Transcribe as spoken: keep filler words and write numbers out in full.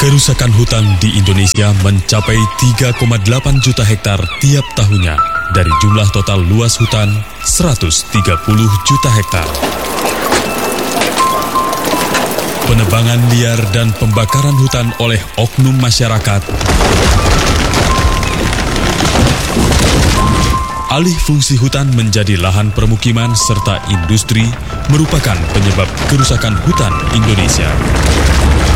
Kerusakan hutan di Indonesia mencapai tiga koma delapan juta hektar tiap tahunnya dari jumlah total luas hutan seratus tiga puluh juta hektar. Penebangan liar dan pembakaran hutan oleh oknum masyarakat, alih fungsi hutan menjadi lahan permukiman serta industri merupakan penyebab kerusakan hutan Indonesia.